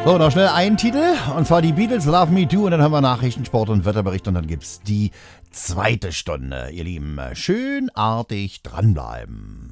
So, noch schnell einen Titel, und zwar die Beatles, Love Me Do, und dann haben wir Nachrichten, Sport und Wetterbericht, und dann gibt's die zweite Stunde. Ihr Lieben, schön artig dranbleiben.